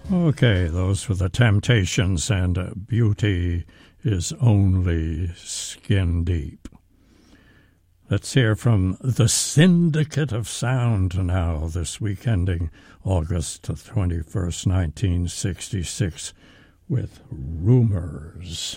Okay, those were the Temptations, and Beauty is Only Skin Deep. Let's hear from the Syndicate of Sound now, this week ending August 21st, 1966, with Rumors.